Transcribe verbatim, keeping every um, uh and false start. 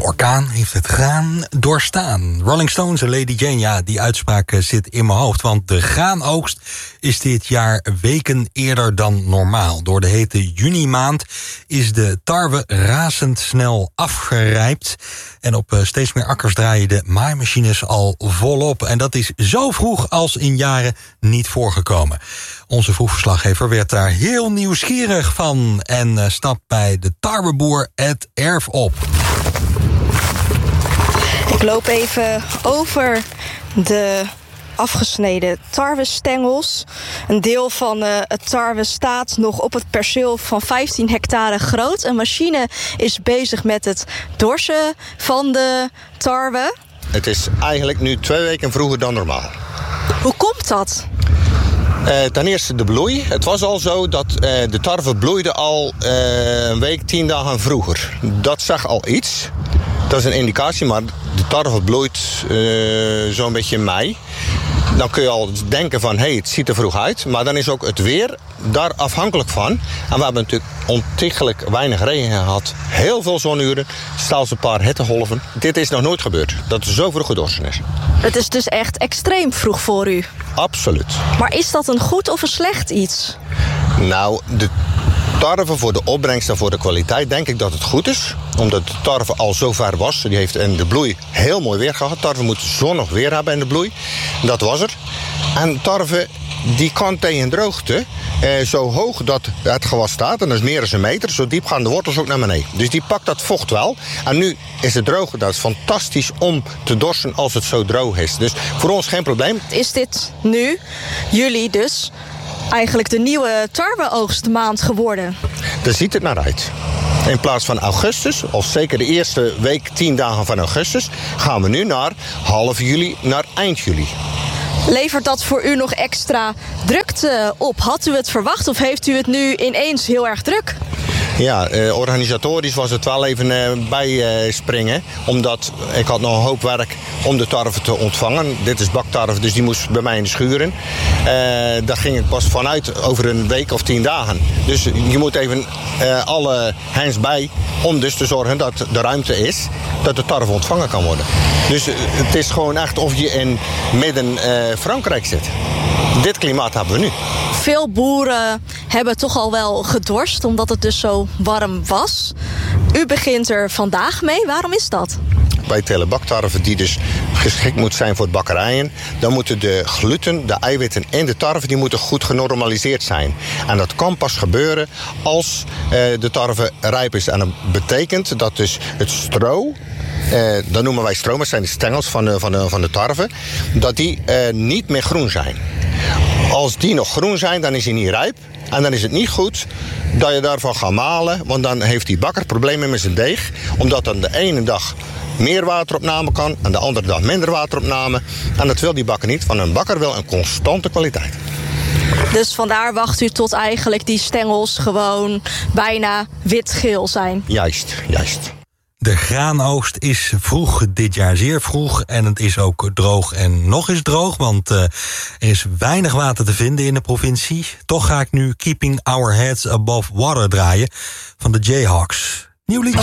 orkaan heeft het graan doorstaan. Rolling Stones en Lady Jane, ja, die uitspraak zit in mijn hoofd. Want de graanoogst is dit jaar weken eerder dan normaal. Door de hete junimaand is de tarwe razendsnel afgerijpt. En op steeds meer akkers draaien de maaimachines al volop. En dat is zo vroeg als in jaren niet voorgekomen. Onze vroegverslaggever werd daar heel nieuwsgierig van en stapt bij de tarweboer het erf op. Ik loop even over de afgesneden tarwestengels. Een deel van uh, het tarwe staat nog op het perceel van vijftien hectare groot. Een machine is bezig met het dorsen van de tarwe. Het is eigenlijk nu twee weken vroeger dan normaal. Hoe komt dat? Uh, ten eerste de bloei. Het was al zo dat uh, de tarwe bloeide al uh, een week, tien dagen vroeger. Dat zag al iets. Dat is een indicatie, maar de tarwe bloeit uh, zo'n beetje in mei. Dan kun je al denken van, hé, hey, het ziet er vroeg uit. Maar dan is ook het weer daar afhankelijk van. En we hebben natuurlijk ontiegelijk weinig regen gehad. Heel veel zonuren, zelfs een paar hittegolven. Dit is nog nooit gebeurd, dat er zo vroeg gedorsen is. Het is dus echt extreem vroeg voor u? Absoluut. Maar is dat een goed of een slecht iets? Nou, de tarwe voor de opbrengst en voor de kwaliteit denk ik dat het goed is. Omdat de tarwe al zo ver was. Die heeft in de bloei heel mooi weer gehad. Tarwe moet zonnig weer hebben in de bloei. Dat was er. En tarwe die kan tegen droogte eh, zo hoog dat het gewas staat. En dat is meer dan een meter. Zo diep gaan de wortels ook naar beneden. Dus die pakt dat vocht wel. En nu is het droog. Dat is fantastisch om te dorsen als het zo droog is. Dus voor ons geen probleem. Is dit nu, juli dus, eigenlijk de nieuwe tarweoogstmaand geworden? Daar ziet het naar uit. In plaats van augustus, of zeker de eerste week, tien dagen van augustus, gaan we nu naar half juli, naar eind juli. Levert dat voor u nog extra drukte op? Had u het verwacht of heeft u het nu ineens heel erg druk? Ja, eh, organisatorisch was het wel even eh, bij eh, springen. Omdat ik had nog een hoop werk om de tarwe te ontvangen. Dit is baktarwe, dus die moest bij mij in de schuren. Uh, daar ging ik pas vanuit over een week of tien dagen. Dus je moet even uh, alle hens bij om dus te zorgen dat de ruimte is dat de tarwe ontvangen kan worden. Dus uh, het is gewoon echt of je in midden uh, Frankrijk zit. Dit klimaat hebben we nu. Veel boeren hebben toch al wel gedorst, omdat het dus zo warm was. U begint er vandaag mee. Waarom is dat? Bij telen baktarwe die dus geschikt moet zijn voor bakkerijen, dan moeten de gluten, de eiwitten en de tarwe die moeten goed genormaliseerd zijn. En dat kan pas gebeuren als uh, de tarwe rijp is. En dat betekent dat dus het stro, uh, dat noemen wij stro, dat zijn de stengels van de, van de, van de tarwe, dat die uh, niet meer groen zijn. Als die nog groen zijn, dan is hij niet rijp. En dan is het niet goed dat je daarvan gaat malen. Want dan heeft die bakker problemen met zijn deeg. Omdat dan de ene dag meer wateropname kan en de andere dag minder wateropname. En dat wil die bakker niet, want een bakker wil een constante kwaliteit. Dus vandaar wacht u tot eigenlijk die stengels gewoon bijna wit-geel zijn? Juist, juist. De graanoogst is vroeg dit jaar, zeer vroeg. En het is ook droog en nog eens droog, want uh, er is weinig water te vinden in de provincie. Toch ga ik nu Keeping Our Heads Above Water draaien van de Jayhawks. Nieuw liedje.